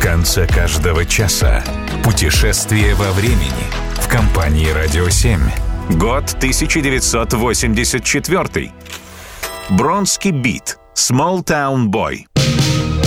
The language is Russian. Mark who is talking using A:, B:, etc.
A: конце каждого часа. Путешествие во времени в компании «Радио 7». Год 1984. Бронский бит. Small Town Boy.